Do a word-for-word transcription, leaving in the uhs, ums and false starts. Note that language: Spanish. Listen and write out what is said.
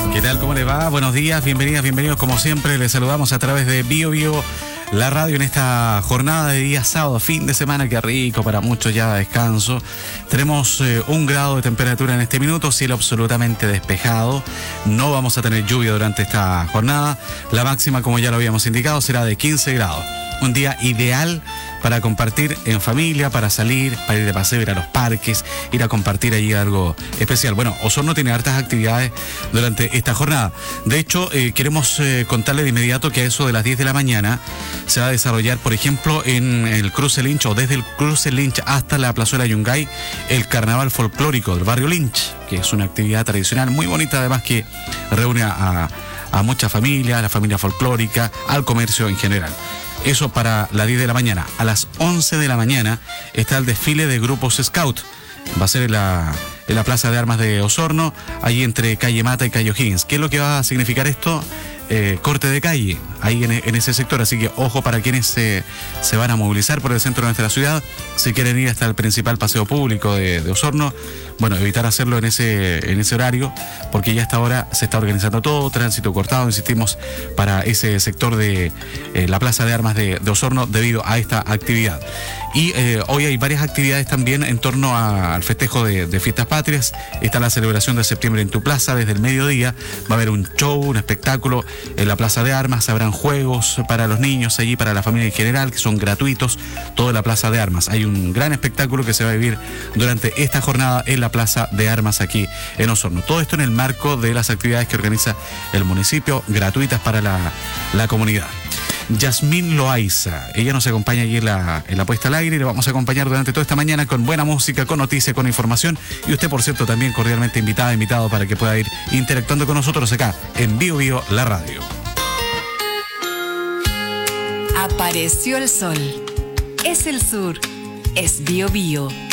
¿Qué tal? ¿Cómo le va? Buenos días, bienvenidas, bienvenidos como siempre. Les saludamos a través de Bio Bio, la radio en esta jornada de día sábado, fin de semana, que rico, para muchos ya descanso. Tenemos eh, un grado de temperatura en este minuto, cielo absolutamente despejado. No vamos a tener lluvia durante esta jornada. La máxima, como ya lo habíamos indicado, será de quince grados. Un día ideal para compartir en familia, para salir, para ir de paseo, ir a los parques, ir a compartir allí algo especial. Bueno, Osorno tiene hartas actividades durante esta jornada. De hecho, eh, queremos eh, contarle de inmediato que a eso de las diez de la mañana se va a desarrollar, por ejemplo, en el Cruce Lynch, o desde el Cruce Lynch hasta la Plazuela Yungay, el carnaval folclórico del barrio Lynch, que es una actividad tradicional muy bonita, además, que reúne a, a muchas familias, a la familia folclórica, al comercio en general. Eso para las diez de la mañana. A las once de la mañana está el desfile de grupos Scout. Va a ser en la, en la Plaza de Armas de Osorno, ahí entre calle Mata y calle O'Higgins. ¿Qué es lo que va a significar esto? Eh, corte de calle, ahí en, en ese sector. Así que ojo para quienes se, se van a movilizar por el centro de nuestra ciudad. Si quieren ir hasta el principal paseo público de, de Osorno, bueno, evitar hacerlo en ese, en ese horario, porque ya hasta ahora se está organizando todo, tránsito cortado, insistimos, para ese sector de eh, la Plaza de Armas de, de Osorno debido a esta actividad. Y eh, hoy hay varias actividades también en torno a, al festejo de, de Fiestas Patrias. Está la celebración de septiembre en tu plaza desde el mediodía. Va a haber un show, un espectáculo en la Plaza de Armas. Habrán juegos para los niños allí, para la familia en general, que son gratuitos, toda la Plaza de Armas. Hay un gran espectáculo que se va a vivir durante esta jornada en la Plaza de Armas aquí en Osorno. Todo esto en el marco de las actividades que organiza el municipio, gratuitas para la, la comunidad. Yasmín Loaiza, ella nos acompaña allí en la, en la puesta al aire, y le vamos a acompañar durante toda esta mañana con buena música, con noticias, con información, y usted, por cierto, también cordialmente invitada, invitado para que pueda ir interactuando con nosotros acá en Bio Bio, la radio. Apareció el sol, es el sur, es Bio Bio.